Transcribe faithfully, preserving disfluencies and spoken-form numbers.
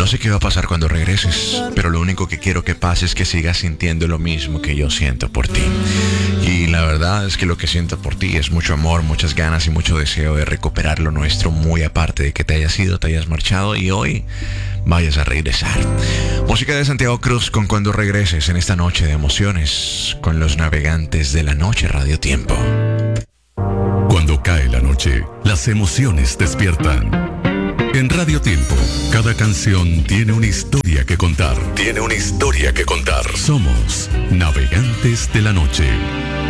sé qué va a pasar cuando regreses, pero lo único que quiero que pase es que sigas sintiendo lo mismo que yo siento por ti. Y la verdad es que lo que siento por ti es mucho amor, muchas ganas y mucho deseo de recuperar lo nuestro, muy aparte de que te hayas ido, te hayas marchado y hoy vayas a regresar. Música de Santiago Cruz con Cuando Regreses en esta noche de emociones con los navegantes de la noche Radio Tiempo. Cuando cae la noche, las emociones despiertan. En Radio Tiempo, cada canción tiene una historia que contar. Tiene una historia que contar. Somos Navegantes de la Noche.